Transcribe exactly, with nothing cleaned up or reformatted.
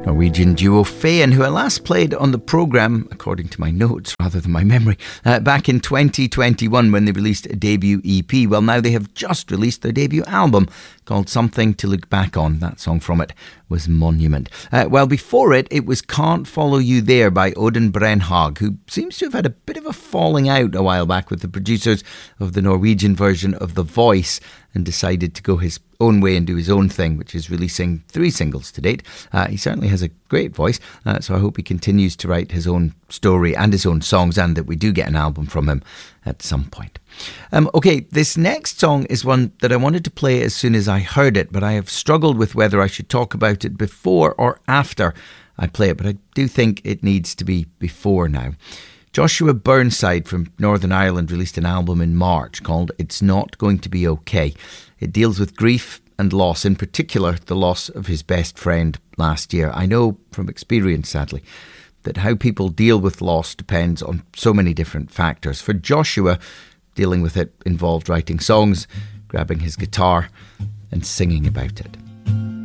Norwegian duo Feyen, who I last played on the programme, according to my notes rather than my memory, uh, back in twenty twenty-one when they released a debut E P. Well, now they have just released their debut album called Something to Look Back On. That song from it was Monument. Uh, well, before it, it was Can't Follow You There by Odin Brenhag, who seems to have had a bit of a falling out a while back with the producers of the Norwegian version of The Voice, and decided to go his own way and do his own thing, which is releasing three singles to date. Uh, he certainly has a great voice, uh, so I hope he continues to write his own story and his own songs, and that we do get an album from him at some point. Um, okay, this next song is one that I wanted to play as soon as I heard it, but I have struggled with whether I should talk about it before or after I play it, but I do think it needs to be before now. Joshua Burnside from Northern Ireland released an album in March called It's Not Going to Be Okay. It deals with grief and loss, in particular the loss of his best friend last year. I know from experience, sadly, that how people deal with loss depends on so many different factors. For Joshua, dealing with it involved writing songs, grabbing his guitar and singing about it.